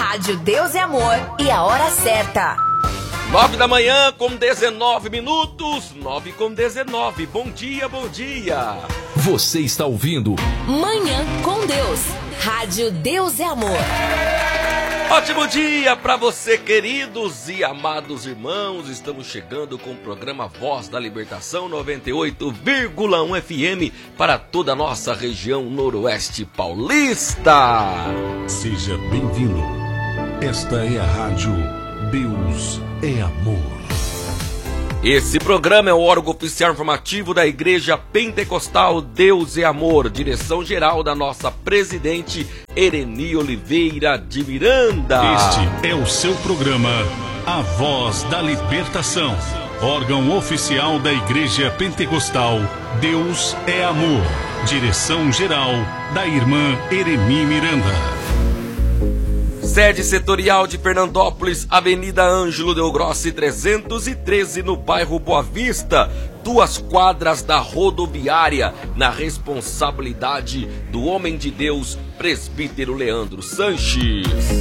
Rádio Deus é Amor e a hora certa. 9 da manhã com 19 minutos, 9 com 19. Bom dia, bom dia. Você está ouvindo Manhã com Deus. Rádio Deus é Amor. Ótimo dia para você, queridos e amados irmãos. Estamos chegando com o programa Voz da Libertação 98,1 FM para toda a nossa região noroeste paulista. Seja bem-vindo. Esta é a Rádio Deus é Amor. Esse programa é o órgão oficial informativo da Igreja Pentecostal Deus é Amor, direção-geral da nossa presidente Ereni Oliveira de Miranda. Este é o seu programa, A Voz da Libertação, órgão oficial da Igreja Pentecostal Deus é Amor, direção-geral da irmã Ereni Miranda. Sede setorial de Fernandópolis, Avenida Ângelo Delgrossi 313, no bairro Boa Vista, 2 quadras da rodoviária, na responsabilidade do homem de Deus, presbítero Leandro Sanches.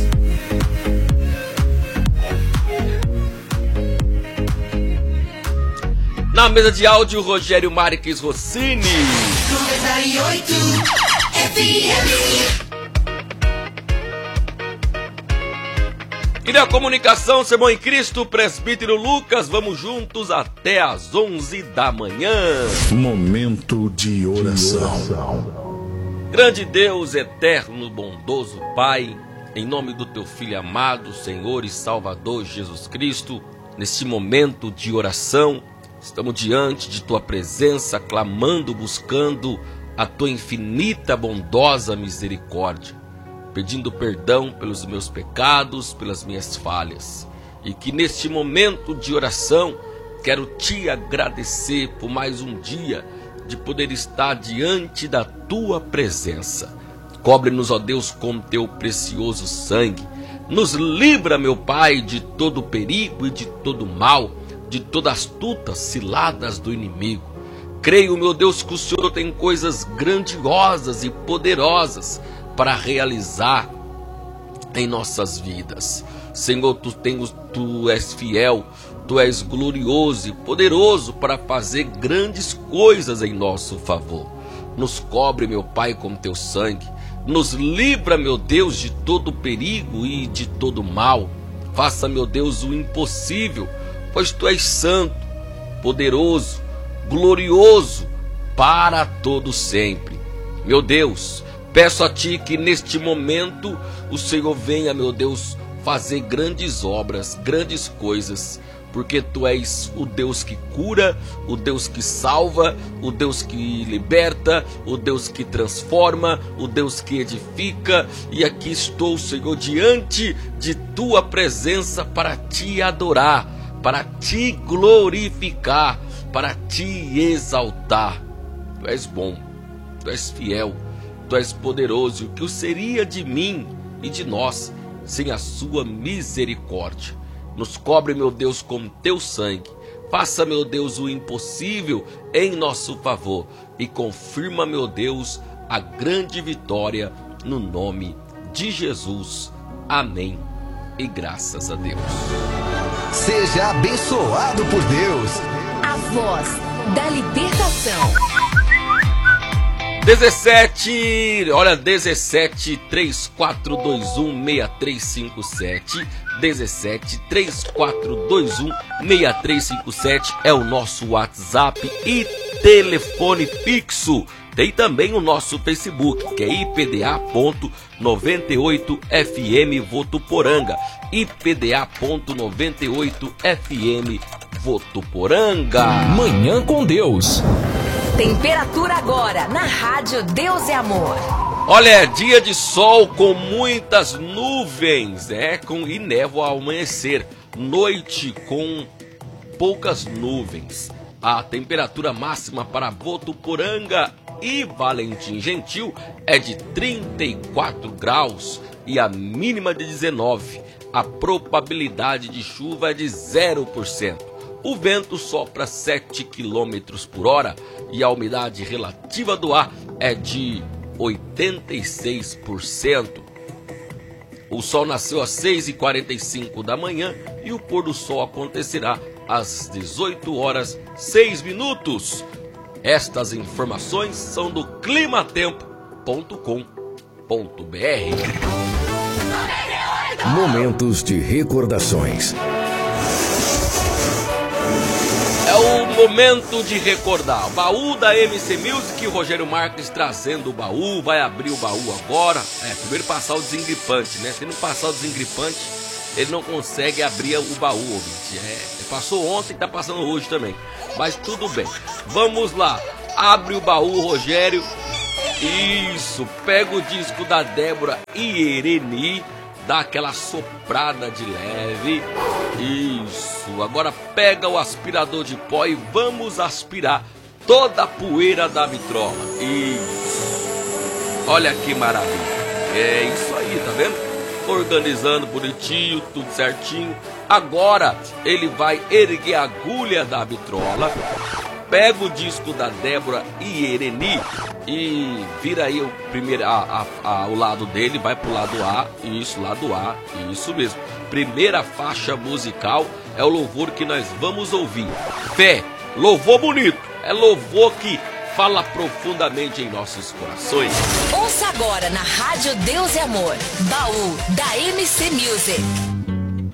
Na mesa de áudio, Rogério Marques Rossini. 98 FM. E na comunicação, Sermão em Cristo, presbítero Lucas, vamos juntos até às 11 da manhã. Momento de oração. Grande Deus, eterno, bondoso Pai, em nome do Teu Filho amado, Senhor e Salvador Jesus Cristo, neste momento de oração, estamos diante de Tua presença, clamando, buscando a Tua infinita, bondosa misericórdia, pedindo perdão pelos meus pecados, pelas minhas falhas. E que neste momento de oração, quero Te agradecer por mais um dia de poder estar diante da Tua presença. Cobre-nos, ó Deus, com Teu precioso sangue. Nos livra, meu Pai, de todo perigo e de todo mal, de todas as astutas ciladas do inimigo. Creio, meu Deus, que o Senhor tem coisas grandiosas e poderosas para realizar em nossas vidas. Senhor, Tu és fiel, Tu és glorioso e poderoso para fazer grandes coisas em nosso favor. Nos cobre, meu Pai, com Teu sangue. Nos livra, meu Deus, de todo perigo e de todo mal. Faça, meu Deus, o impossível, pois Tu és santo, poderoso, glorioso para todo sempre. Meu Deus, peço a Ti que neste momento o Senhor venha, meu Deus, fazer grandes obras, grandes coisas, porque Tu és o Deus que cura, o Deus que salva, o Deus que liberta, o Deus que transforma, o Deus que edifica. E aqui estou, Senhor, diante de Tua presença para Te adorar, para Te glorificar, para Te exaltar. Tu és bom, Tu és fiel, Tu és poderoso. O que seria de mim e de nós sem a Sua misericórdia? Nos cobre, meu Deus, com Teu sangue. Faça, meu Deus, o impossível em nosso favor. E confirma, meu Deus, a grande vitória no nome de Jesus. Amém. E graças a Deus. Seja abençoado por Deus. A Voz da Libertação. 17 3421 6357. 17 3421 6357 é o nosso WhatsApp e telefone fixo. Tem também o nosso Facebook, que é IPDA.98FM Votuporanga. IPDA.98FM Votuporanga. Manhã com Deus. Temperatura agora na Rádio Deus é Amor. Olha, é dia de sol com muitas nuvens, e névoa ao amanhecer. Noite com poucas nuvens. A temperatura máxima para Votuporanga e Valentim Gentil é de 34 graus e a mínima de 19. A probabilidade de chuva é de 0%. O vento sopra 7 km por hora e a umidade relativa do ar é de 86%. O sol nasceu às 6h45 da manhã e o pôr do sol acontecerá às 18h06. Estas informações são do climatempo.com.br. Momentos de recordações. É o momento de recordar. Baú da MC Music, Rogério Marques trazendo o baú. Vai abrir o baú agora. Primeiro passar o desengripante, né? Se não passar o desengripante, ele não consegue abrir o baú, ouvinte. Passou ontem, tá passando hoje também. Mas tudo bem. Vamos lá. Abre o baú, Rogério. Isso. Pega o disco da Débora e Ereni. Dá aquela soprada de leve. Isso. Agora pega o aspirador de pó e vamos aspirar toda a poeira da vitrola. Isso. Olha que maravilha. É isso aí, tá vendo? Organizando bonitinho, tudo certinho. Agora ele vai erguer a agulha da vitrola. Pega o disco da Débora e Ereni e vira aí o primeiro, o lado dele, vai pro lado A, isso, lado A, isso mesmo. Primeira faixa musical é o louvor que nós vamos ouvir. Fé, louvor bonito, é louvor que fala profundamente em nossos corações. Ouça agora na Rádio Deus e Amor, Baú da MC Music.